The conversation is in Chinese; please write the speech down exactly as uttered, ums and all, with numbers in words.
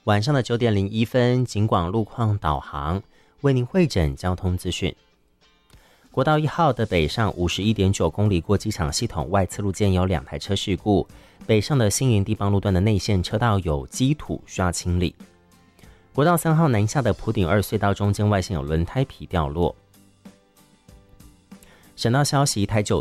晚上的九点零一分，警广路况导航为您汇整交通资讯。国道一号的北上五十一点九公里过机场系统外侧路间有两台车事故，北上的新营地方路段的内线车道有积土需要清理。国道三号南下的埔顶二隧道中间外线有轮胎皮掉落。省道消息，台九